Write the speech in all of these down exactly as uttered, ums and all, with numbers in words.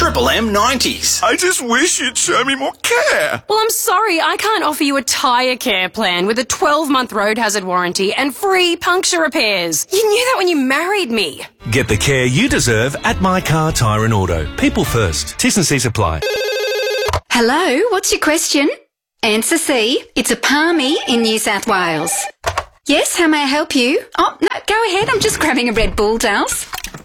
Triple M nineties. I just wish you'd show me more care. Well, I'm sorry, I can't offer you a tyre care plan with a twelve-month road hazard warranty and free puncture repairs. You knew that when you married me. Get the care you deserve at My Car Tyre and Auto. People first. T's and C's apply. Hello, what's your question? Answer C. It's a palmy in New South Wales. Yes, how may I help you? Oh, no, go ahead. I'm just grabbing a Red Bull, Dales.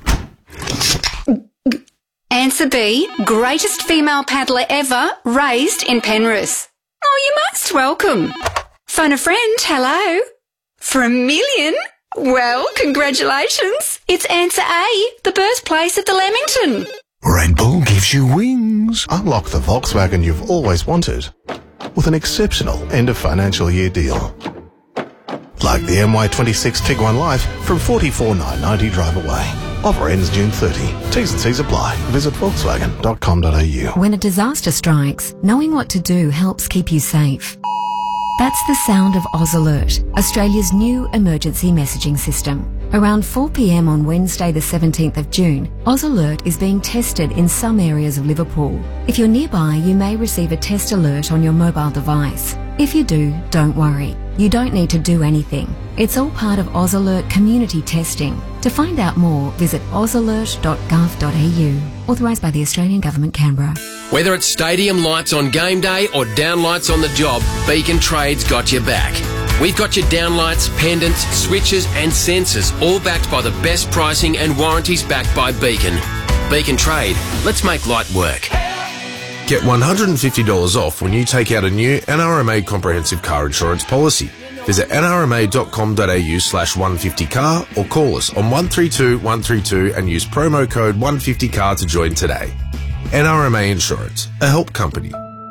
Answer B. Greatest female paddler ever, raised in Penrith. Oh, you're most welcome. Phone a friend, hello. For a million? Well, congratulations. It's answer A, the birthplace of the Lamington. Red Bull gives you wings. Unlock the Volkswagen you've always wanted with an exceptional end of financial year deal. Like the M Y twenty-six Tiguan Life from forty-four thousand nine hundred ninety drive away. Offer ends June thirtieth. T's and C's apply. Visit volkswagen dot com dot a u. When a disaster strikes, knowing what to do helps keep you safe. That's the sound of Oz Alert, Australia's new emergency messaging system. Around four p m on Wednesday the seventeenth of June, Oz Alert is being tested in some areas of Liverpool. If you're nearby, you may receive a test alert on your mobile device. If you do, don't worry. You don't need to do anything. It's all part of Oz Alert community testing. To find out more, visit oz alert dot gov dot a u. Authorised by the Australian Government, Canberra. Whether it's stadium lights on game day or down lights on the job, Beacon Trade's got your back. We've got your downlights, pendants, switches and sensors, all backed by the best pricing and warranties backed by Beacon. Beacon Trade, let's make light work. Get one hundred fifty dollars off when you take out a new N R M A comprehensive car insurance policy. Visit n r m a dot com dot a u slash one fifty car or call us on one three two one three two and use promo code one fifty car to join today. N R M A Insurance, a help company.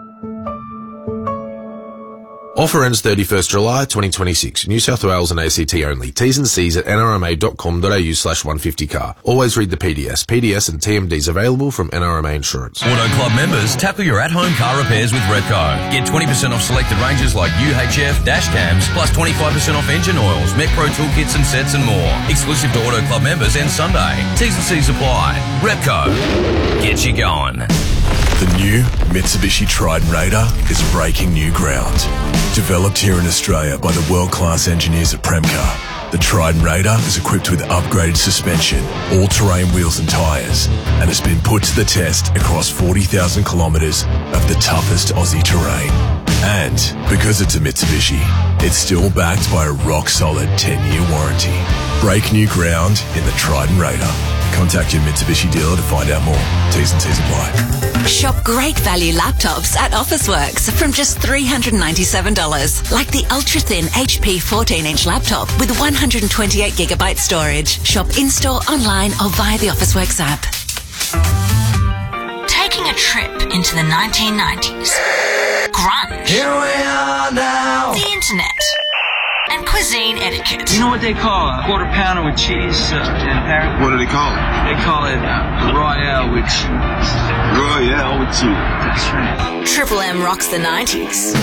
Offer ends thirty-first July twenty twenty-six. New South Wales and A C T only. T's and C's at n r m a dot com dot a u slash one fifty car. Always read the P D S. P D S and T M Ds available from N R M A Insurance. Auto Club members, tackle your at-home car repairs with Repco. Get twenty percent off selected ranges like U H F, dash cams, plus twenty-five percent off engine oils, Met Pro toolkits and sets and more. Exclusive to Auto Club members and Sunday. T's and C's apply. Repco. Get you going. The new Mitsubishi Triton Raider is breaking new ground. Developed here in Australia by the world-class engineers at Premcar, the Triton Raider is equipped with upgraded suspension, all-terrain wheels and tyres, and has been put to the test across forty thousand kilometres of the toughest Aussie terrain. And because it's a Mitsubishi, it's still backed by a rock-solid ten-year warranty. Break new ground in the Triton Raider. Contact your Mitsubishi dealer to find out more. T's and C's apply. Shop great value laptops at Officeworks from just three hundred ninety-seven dollars. Like the ultra-thin H P fourteen inch laptop with one hundred twenty-eight gigabyte storage. Shop in-store, online or via the Officeworks app. Taking a trip into the nineteen nineties. Grunge. Here we are now. The internet. And cuisine etiquette. You know what they call a quarter pounder with cheese uh, and herring? What do they call it? They call it uh, Royale with cheese. Royale with cheese. That's right. Triple M rocks the nineties.